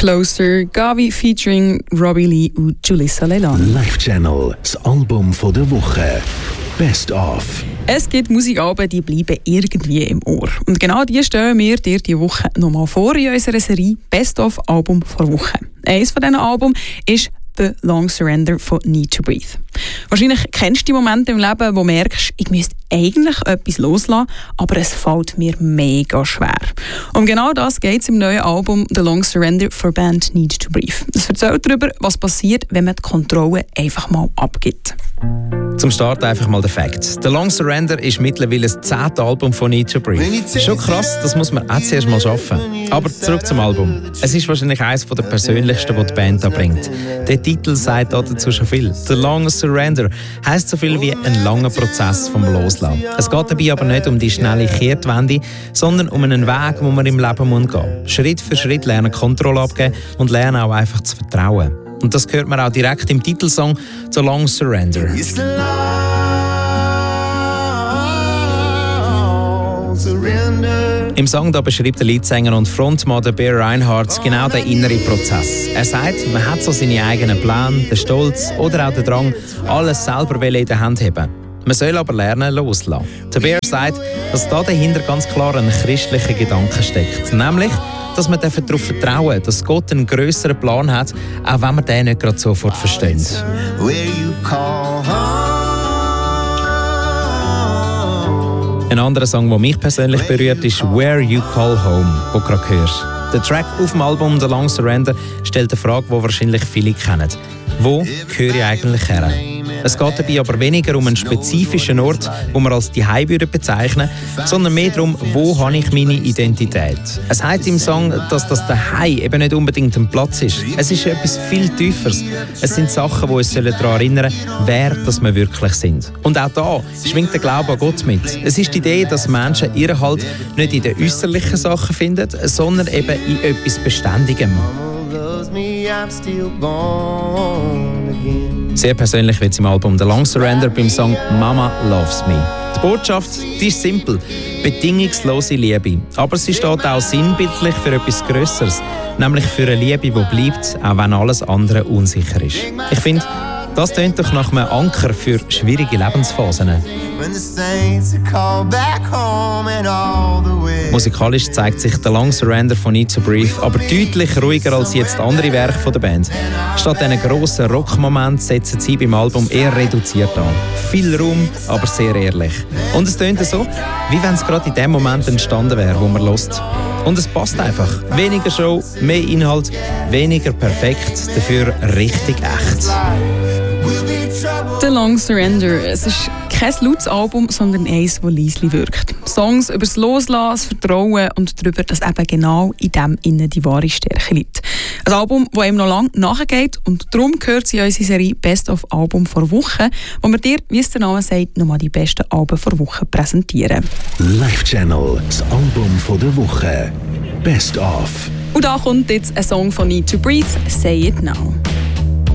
Closer, Gavi featuring Robbie Lee und Julissa Leilani. Live Channel, das Album von der Woche. Best of. Es gibt Musikalben, die bleiben irgendwie im Ohr. Und genau die stellen wir dir diese Woche nochmal vor in unserer Serie Best of Album der Woche. Eines von diesen Alben ist The Long Surrender von Need to Breathe. Wahrscheinlich kennst du die Momente im Leben, wo du merkst, ich müsste eigentlich etwas loslassen, aber es fällt mir mega schwer. Um genau das geht es im neuen Album The Long Surrender von Band Need to Breathe. Es erzählt darüber, was passiert, wenn man die Kontrolle einfach mal abgibt. Zum Start einfach mal der Fakt. The Long Surrender ist mittlerweile das 10. Album von Need to Breathe. Schon krass, das muss man auch zuerst mal schaffen. Aber zurück zum Album. Es ist wahrscheinlich eines der persönlichsten, die die Band da bringt. Der Titel sagt dazu schon viel. The Long Surrender heisst so viel wie ein langer Prozess vom Loslassen. Es geht dabei aber nicht um die schnelle Kehrtwende, sondern um einen Weg, den man im Leben gehen muss. Schritt für Schritt lernen, Kontrolle abgeben und lernen auch einfach zu vertrauen. Und das hört man auch direkt im Titelsong The Long Surrender. Im Song da beschreibt der Leadsänger und Frontmann Bear Reinhardt genau den inneren Prozess. Er sagt, man hat so seine eigenen Pläne, den Stolz oder auch den Drang, alles selber in der Hand haben. Man soll aber lernen, loslassen. Der Bear sagt, dass da dahinter ganz klar ein christlicher Gedanke steckt. Nämlich, dass man darauf vertrauen darf, dass Gott einen grösseren Plan hat, auch wenn man den nicht gerade sofort versteht. Ein anderer Song, der mich persönlich berührt, ist «Where You Call Home», den du gerade hörst. Der Track auf dem Album «The Long Surrender» stellt eine Frage, die wahrscheinlich viele kennen. Wo gehöre ich eigentlich her? Es geht dabei aber weniger um einen spezifischen Ort, wo man als die Heim bezeichnen würde, sondern mehr darum, wo habe ich meine Identität. Es heißt im Song, dass das Daheim eben nicht unbedingt ein Platz ist. Es ist etwas viel Tieferes. Es sind Sachen, die uns daran erinnern sollen, wer das wir wirklich sind. Und auch da schwingt der Glaube an Gott mit. Es ist die Idee, dass Menschen ihren Halt nicht in den äußerlichen Sachen finden, sondern eben in etwas Beständigem. Sehr persönlich wird es im Album The Long Surrender beim Song «Mama Loves Me». Die Botschaft, die ist simpel, bedingungslose Liebe. Aber sie steht auch sinnbildlich für etwas Grösseres, nämlich für eine Liebe, die bleibt, auch wenn alles andere unsicher ist. Ich finde, das tönt doch nach einem Anker für schwierige Lebensphasen. Musikalisch zeigt sich The Long Surrender von Need to Breathe aber deutlich ruhiger als jetzt andere Werke der Band. Statt diesen grossen Rockmomenten setzen sie beim Album eher reduziert an. Viel Raum, aber sehr ehrlich. Und es tönt so, wie wenn es gerade in dem Moment entstanden wäre, wo man hört. Und es passt einfach. Weniger Show, mehr Inhalt, weniger perfekt, dafür richtig echt. The Long Surrender. Es ist kein lautes Album, sondern eins, das leise wirkt. Songs über das Loslassen, das Vertrauen und darüber, dass eben genau in dem innen die wahre Stärke liegt. Ein Album, das ihm noch lange nachgeht und darum gehört sie in unsere Serie Best of Album vor Woche, wo wir dir, wie es der Name sagt, nochmal die besten Alben vor Woche präsentieren. Live Channel, das Album von der Woche. Best of. Und da kommt jetzt ein Song von Need to Breathe, «Say It Now».